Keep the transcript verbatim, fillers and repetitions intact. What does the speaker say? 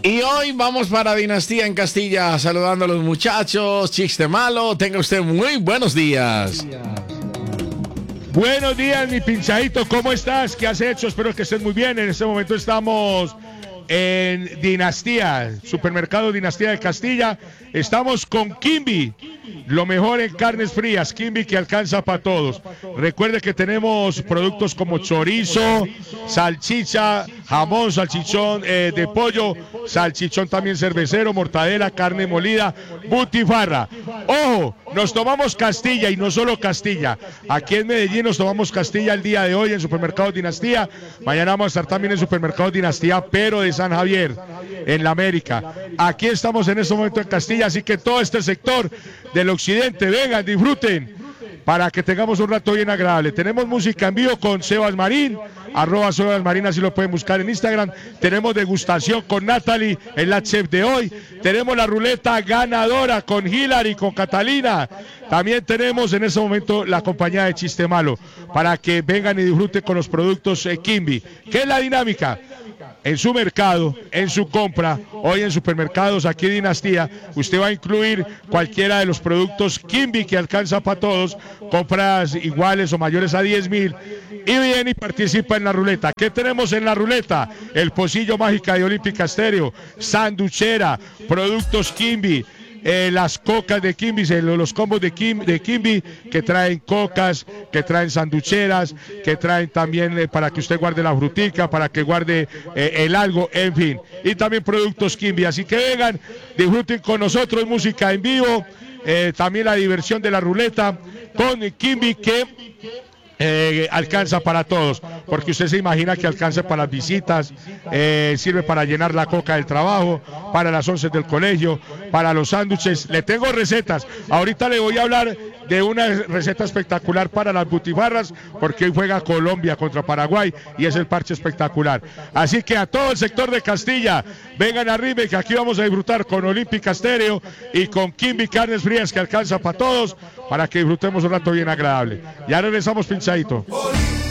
Y hoy vamos para Dinastía en Castilla, saludando a los muchachos. Chiste malo, tenga usted muy buenos días. Buenos días, mi pinchadito, ¿cómo estás? ¿Qué has hecho? Espero que estés muy bien. En este momento estamos en Dinastía, Supermercado Dinastía de Castilla. Estamos con Kimby, lo mejor en carnes frías. Kimby, que alcanza para todos. Recuerde que tenemos productos como chorizo, salchicha, jamón, salchichón eh, de pollo, salchichón también cervecero, mortadela, carne molida, butifarra. Ojo, nos tomamos Castilla y no solo Castilla. Aquí en Medellín nos tomamos Castilla el día de hoy en Supermercado Dinastía. Mañana vamos a estar también en Supermercado Dinastía, pero de San Javier, en la América. Aquí estamos en este momento en Castilla, así que todo este sector del occidente, vengan, disfruten, para que tengamos un rato bien agradable. Tenemos música en vivo con Sebas Marín, arroba Sebas Marín, así lo pueden buscar en Instagram. Tenemos degustación con Natalie, en la chef de hoy. Tenemos la ruleta ganadora con Hilary, con Catalina. También tenemos en este momento la compañía de Chiste Malo, para que vengan y disfruten con los productos eh, Kimby. ¿Qué es la dinámica? En su mercado, en su compra, hoy en supermercados aquí Dinastía, usted va a incluir cualquiera de los productos Kimby que alcanza para todos, compras iguales o mayores a diez mil, y viene y participa en la ruleta. ¿Qué tenemos en la ruleta? El pocillo mágica de Olímpica Estéreo, sanduchera, productos Kimby, Eh, las cocas de Kimby, los combos de, Kim, de Kimby, que traen cocas, que traen sanducheras, que traen también eh, para que usted guarde la frutica, para que guarde eh, el algo, en fin, y también productos Kimby. Así que vengan, disfruten con nosotros música en vivo, eh, también la diversión de la ruleta con Kimby, que Eh, alcanza para todos, porque usted se imagina que alcanza para las visitas, eh, sirve para llenar la coca del trabajo, para las once del colegio, para los sándwiches. Le tengo recetas, ahorita le voy a hablar de una receta espectacular para las butifarras, porque hoy juega Colombia contra Paraguay y es el parche espectacular. Así que a todo el sector de Castilla, vengan arriba, que aquí vamos a disfrutar con Olímpica Estéreo y con Kimby Carnes Frías, que alcanza para todos, para que disfrutemos un rato bien agradable. Ya regresamos, pinchadito.